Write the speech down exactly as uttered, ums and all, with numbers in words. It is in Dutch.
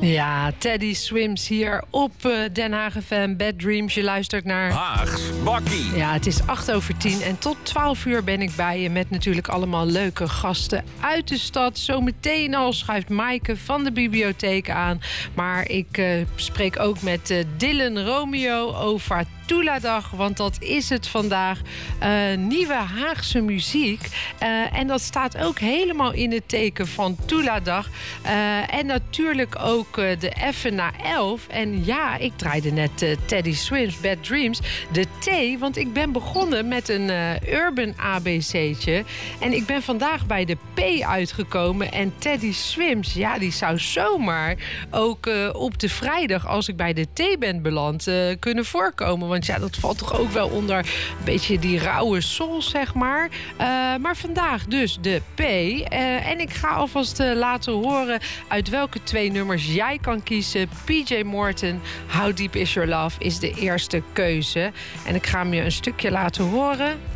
Ja, Teddy Swims hier op uh, Den Haag F M, Bad Dreams. Je luistert naar Haags Bakkie. Ja, het is acht over tien en tot twaalf uur ben ik bij je... met natuurlijk allemaal leuke gasten uit de stad. Zometeen al schuift Maaike van de bibliotheek aan. Maar ik uh, spreek ook met uh, Dylan Romeo over Tula-dag, want dat is het vandaag. Uh, nieuwe Haagse muziek. Uh, en dat staat ook helemaal in het teken van Tula-dag. Uh, en natuurlijk ook uh, de Effen na elf. En ja, ik draaide net uh, Teddy Swims, Bad Dreams. De T, want ik ben begonnen met een uh, urban A B C'tje. En ik ben vandaag bij de P uitgekomen. En Teddy Swims, ja, die zou zomaar ook uh, op de vrijdag, als ik bij de T ben beland, uh, kunnen voorkomen. Want ja, dat valt toch ook wel onder een beetje die rauwe soul, zeg maar. Uh, maar vandaag dus de P. Uh, en ik ga alvast uh, laten horen uit welke twee nummers jij kan kiezen. P J Morton, How Deep Is Your Love is de eerste keuze. En ik ga hem je een stukje laten horen.